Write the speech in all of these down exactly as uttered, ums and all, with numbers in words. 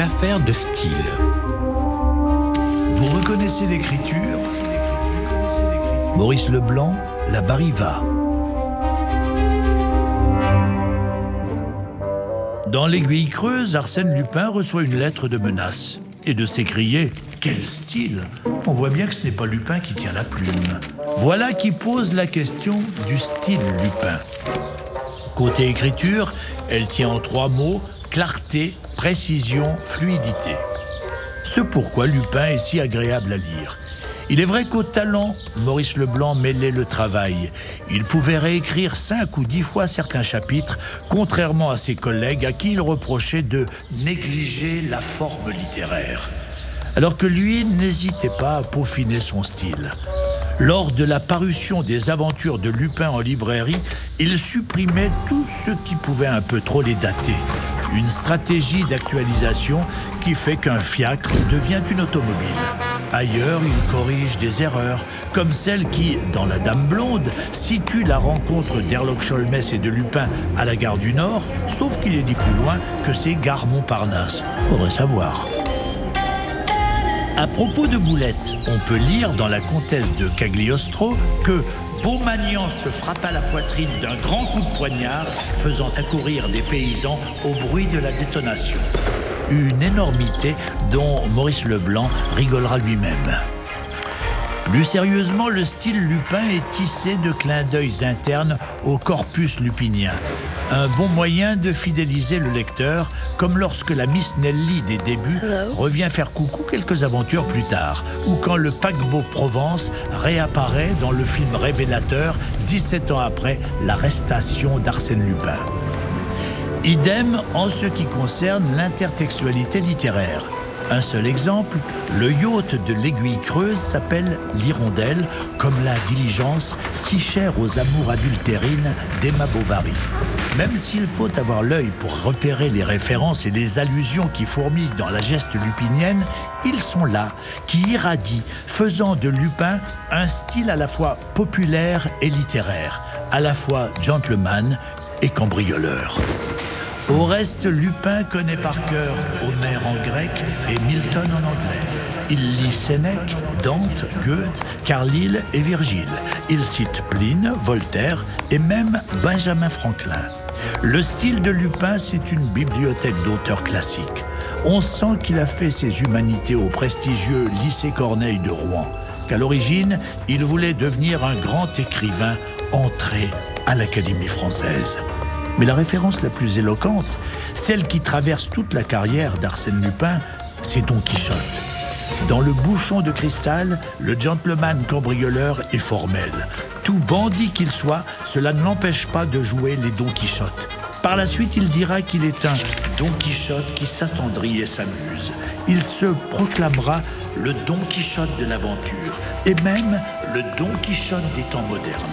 affaire de style. Vous reconnaissez l'écriture ? Maurice Leblanc, La Bariva. Dans l'Aiguille creuse, Arsène Lupin reçoit une lettre de menace et de s'écrier « Quel style !» On voit bien que ce n'est pas Lupin qui tient la plume. Voilà qui pose la question du style Lupin. Côté écriture, elle tient en trois mots « clarté, précision, fluidité ». Ce pourquoi Lupin est si agréable à lire. Il est vrai qu'au talent, Maurice Leblanc mêlait le travail. Il pouvait réécrire cinq ou dix fois certains chapitres, contrairement à ses collègues à qui il reprochait de négliger la forme littéraire. Alors que lui n'hésitait pas à peaufiner son style. Lors de la parution des aventures de Lupin en librairie, il supprimait tout ce qui pouvait un peu trop les dater. Une stratégie d'actualisation qui fait qu'un fiacre devient une automobile. Ailleurs, il corrige des erreurs, comme celle qui, dans La Dame blonde, situe la rencontre d'Herlock Sholmès et de Lupin à la gare du Nord, sauf qu'il est dit plus loin que c'est gare Montparnasse. Faudrait savoir. À propos de boulettes, on peut lire dans La Comtesse de Cagliostro que Beaumagnan se frappa la poitrine d'un grand coup de poignard, faisant accourir des paysans au bruit de la détonation. Une énormité dont Maurice Leblanc rigolera lui-même. Plus sérieusement, le style Lupin est tissé de clins d'œil internes au corpus lupinien. Un bon moyen de fidéliser le lecteur, comme lorsque la Miss Nelly des débuts Hello. Revient faire coucou quelques aventures plus tard, ou quand le paquebot Provence réapparaît dans le film révélateur, dix-sept ans après l'arrestation d'Arsène Lupin. Idem en ce qui concerne l'intertextualité littéraire. Un seul exemple, le yacht de l'Aiguille creuse s'appelle l'Hirondelle, comme la diligence si chère aux amours adultérines d'Emma Bovary. Même s'il faut avoir l'œil pour repérer les références et les allusions qui fourmillent dans la geste lupinienne, ils sont là, qui irradient, faisant de Lupin un style à la fois populaire et littéraire, à la fois gentleman et cambrioleur. Au reste, Lupin connaît par cœur Homère en grec et Milton en anglais. Il lit Sénèque, Dante, Goethe, Carlyle et Virgile. Il cite Pline, Voltaire et même Benjamin Franklin. Le style de Lupin, c'est une bibliothèque d'auteurs classiques. On sent qu'il a fait ses humanités au prestigieux lycée Corneille de Rouen, qu'à l'origine, il voulait devenir un grand écrivain entré à l'Académie française. Mais la référence la plus éloquente, celle qui traverse toute la carrière d'Arsène Lupin, c'est Don Quichotte. Dans Le Bouchon de cristal, le gentleman cambrioleur est formel. Tout bandit qu'il soit, cela ne l'empêche pas de jouer les Don Quichotte. Par la suite, il dira qu'il est un Don Quichotte qui s'attendrit et s'amuse. Il se proclamera le Don Quichotte de l'aventure, et même le Don Quichotte des temps modernes.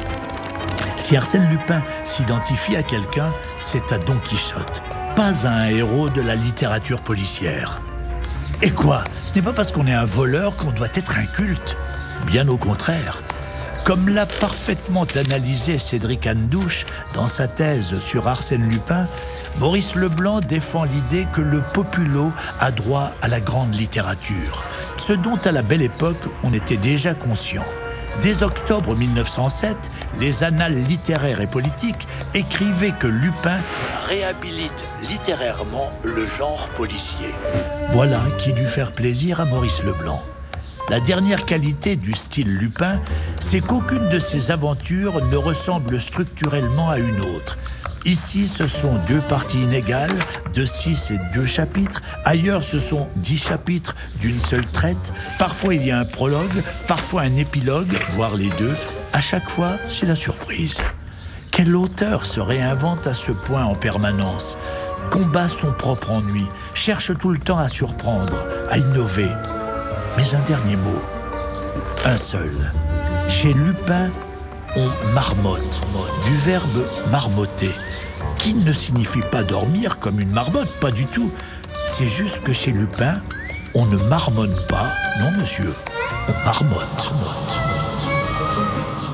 Si Arsène Lupin s'identifie à quelqu'un, c'est à Don Quichotte, pas à un héros de la littérature policière. Et quoi ? Ce n'est pas parce qu'on est un voleur qu'on doit être inculte. Bien au contraire. Comme l'a parfaitement analysé Cédric Andouche dans sa thèse sur Arsène Lupin, Maurice Leblanc défend l'idée que le populo a droit à la grande littérature, ce dont à la belle époque on était déjà conscient. Dès octobre mille neuf cent sept, les annales littéraires et politiques écrivaient que Lupin réhabilite littérairement le genre policier. Voilà qui dut faire plaisir à Maurice Leblanc. La dernière qualité du style Lupin, c'est qu'aucune de ses aventures ne ressemble structurellement à une autre. Ici, ce sont deux parties inégales, de six et deux chapitres. Ailleurs, ce sont dix chapitres d'une seule traite. Parfois, il y a un prologue, parfois un épilogue, voire les deux. À chaque fois, c'est la surprise. Quel auteur se réinvente à ce point en permanence ? Combat son propre ennui, cherche tout le temps à surprendre, à innover. Mais un dernier mot, un seul. Chez Lupin, on marmotte, du verbe marmotter, qui ne signifie pas dormir comme une marmotte, pas du tout. C'est juste que chez Lupin, on ne marmonne pas, non monsieur, on marmotte.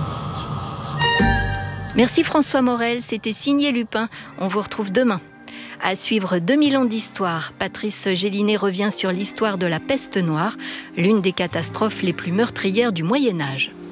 Merci François Morel, c'était signé Lupin. On vous retrouve demain. À suivre deux mille ans d'histoire, Patrice Gélinet revient sur l'histoire de la peste noire, l'une des catastrophes les plus meurtrières du Moyen-Âge.